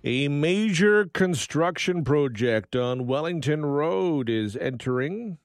A major construction project on Wellington Road is entering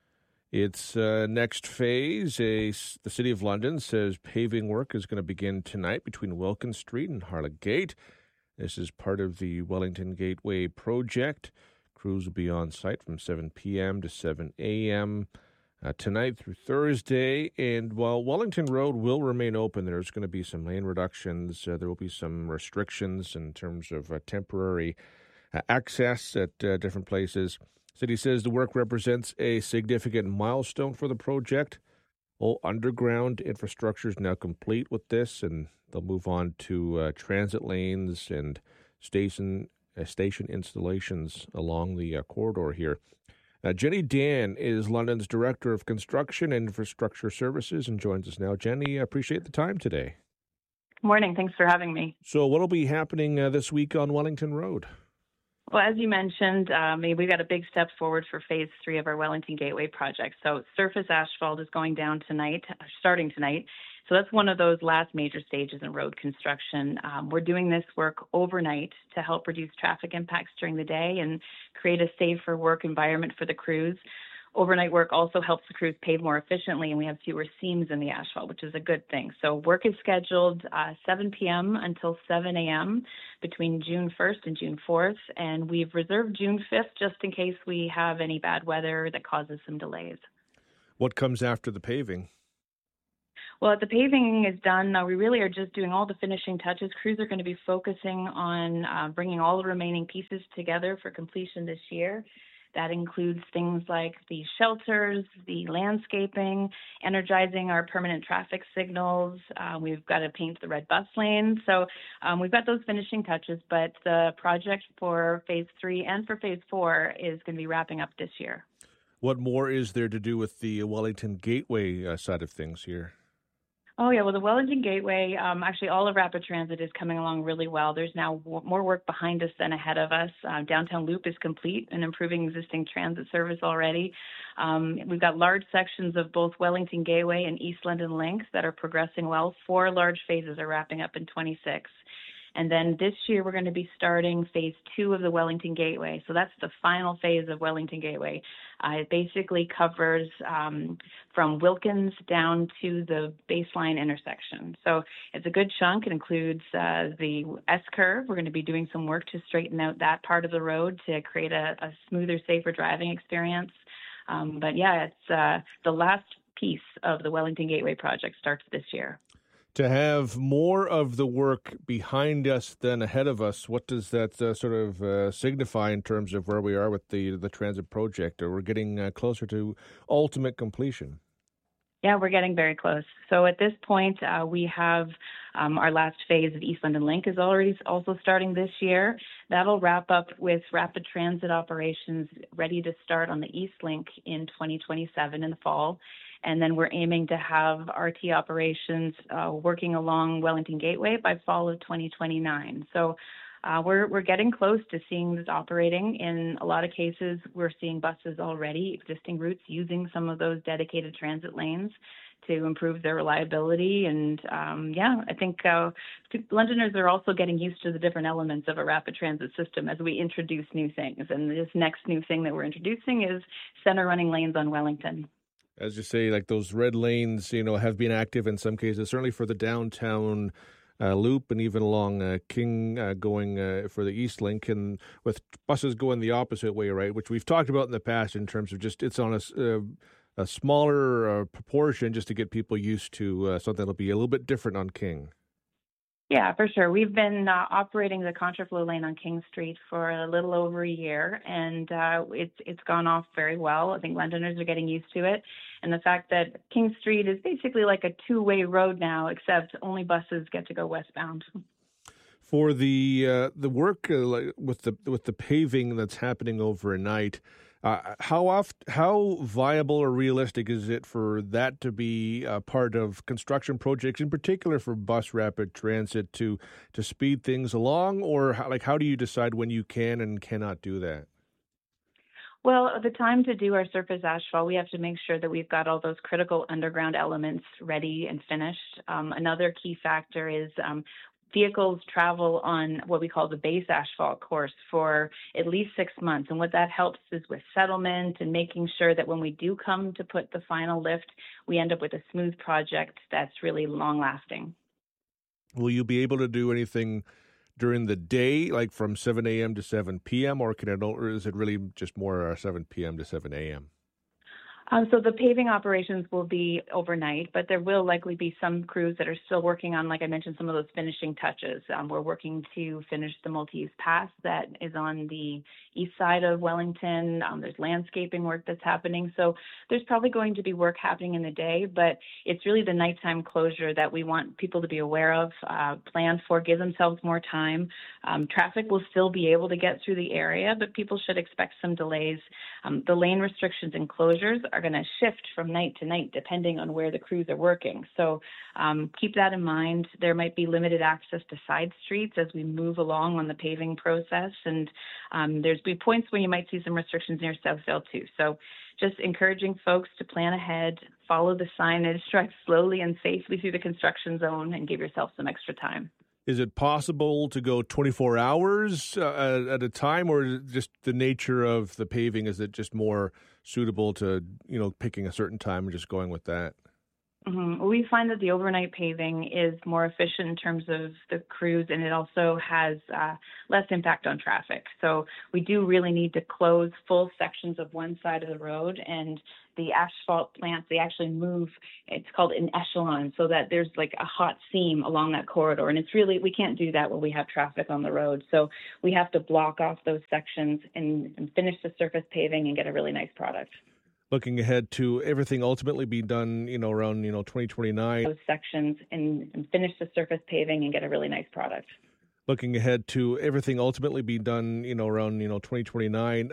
its next phase. The City of London says paving work is going to begin tonight between Wilkins Street and Harlogate. This is part of the Wellington Gateway project. Crews will be on site from 7 p.m. to 7 a.m. Tonight through Thursday. And while Wellington Road will remain open, there's going to be some lane reductions. There will be some restrictions in terms of temporary access at different places. City says the work represents a significant milestone for the project. All underground infrastructure is now complete with this, and they'll move on to transit lanes and station installations along the corridor here. Jenny Dan is London's Director of Construction and Infrastructure Services and joins us now. Jenny, I appreciate the time today. Morning. Thanks for having me. So what will be happening this week on Wellington Road? Well, as you mentioned, we've got a big step forward for Phase 3 of our Wellington Gateway project. So surface asphalt is going down tonight, starting tonight. So that's one of those last major stages in road construction. We're doing this work overnight to help reduce traffic impacts during the day and create a safer work environment for the crews. Overnight work also helps the crews pave more efficiently, and we have fewer seams in the asphalt, which is a good thing. So work is scheduled 7 p.m. until 7 a.m. between June 1st and June 4th, and we've reserved June 5th just in case we have any bad weather that causes some delays. What comes after the paving? Well, the paving is done. We really are just doing all the finishing touches. Crews are going to be focusing on bringing all the remaining pieces together for completion this year. That includes things like the shelters, the landscaping, energizing our permanent traffic signals. We've got to paint the red bus lanes. So we've got those finishing touches, but the project for Phase 3 and for Phase 4 is going to be wrapping up this year. What more is there to do with the Wellington Gateway side of things here? Oh, yeah. Well, the Wellington Gateway, actually all of Rapid Transit is coming along really well. There's now more work behind us than ahead of us. Downtown Loop is complete and improving existing transit service already. We've got large sections of both Wellington Gateway and East London Links that are progressing well. 4 large phases are wrapping up in 26. And then this year, we're going to be starting Phase 2 of the Wellington Gateway. So that's the final phase of Wellington Gateway. It basically covers from Wilkins down to the baseline intersection. So it's a good chunk. It includes the S-curve. We're going to be doing some work to straighten out that part of the road to create a smoother, safer driving experience. But yeah, it's the last piece of the Wellington Gateway project starts this year. To have more of the work behind us than ahead of us, what does that sort of signify in terms of where we are with the transit project? Or we're getting closer to ultimate completion? Yeah, we're getting very close. So at this point, we have our last phase of East London Link is already also starting this year. That'll wrap up with rapid transit operations ready to start on the East Link in 2027 in the fall. And then we're aiming to have RT operations working along Wellington Gateway by fall of 2029. So we're getting close to seeing this operating. In a lot of cases, we're seeing buses already, existing routes, using some of those dedicated transit lanes to improve their reliability. And I think Londoners are also getting used to the different elements of a rapid transit system as we introduce new things. And this next new thing that we're introducing is center running lanes on Wellington. As you say, like those red lanes, have been active in some cases, certainly for the downtown loop and even along King going for the East Link, and with buses going the opposite way, right, which we've talked about in the past in terms of just it's on a smaller proportion just to get people used to something that'll be a little bit different on King. Yeah, for sure. We've been operating the contraflow lane on King Street for a little over a year, and it's gone off very well. I think Londoners are getting used to it. And the fact that King Street is basically like a two-way road now, except only buses get to go westbound. For the work with the paving that's happening overnight, how viable or realistic is it for that to be a part of construction projects, in particular for bus rapid transit, to speed things along, or how do you decide when you can and cannot do that? Well, at the time to do our surface asphalt, we have to make sure that we've got all those critical underground elements ready and finished. Another key factor is vehicles travel on what we call the base asphalt course for at least 6 months. And what that helps is with settlement and making sure that when we do come to put the final lift, we end up with a smooth project that's really long lasting. Will you be able to do anything during the day, like from 7 a.m. to 7 p.m., or or is it really just more 7 p.m. to 7 a.m.? So the paving operations will be overnight, but there will likely be some crews that are still working on, like I mentioned, some of those finishing touches. We're working to finish the multi-use path that is on the east side of Wellington. There's landscaping work that's happening. So there's probably going to be work happening in the day, but it's really the nighttime closure that we want people to be aware of, plan for, give themselves more time. Traffic will still be able to get through the area, but people should expect some delays. The lane restrictions and closures are going to shift from night to night depending on where the crews are working. So keep that in mind. There might be limited access to side streets as we move along on the paving process. And there's be points where you might see some restrictions near Southdale too. So just encouraging folks to plan ahead, follow the signage, drive slowly and safely through the construction zone, and give yourself some extra time. Is it possible to go 24 hours at a time, or is it just the nature of the paving? Is it just more suitable to, picking a certain time and just going with that? Mm-hmm. We find that the overnight paving is more efficient in terms of the crews, and it also has less impact on traffic. So we do really need to close full sections of one side of the road, and the asphalt plants, they actually move, it's called an echelon, so that there's like a hot seam along that corridor. And it's really, we can't do that when we have traffic on the road. So we have to block off those sections and finish the surface paving and get a really nice product. Looking ahead to everything ultimately be done, around, 2029. Those sections and finish the surface paving and get a really nice product. Looking ahead to everything ultimately be done, around, 2029.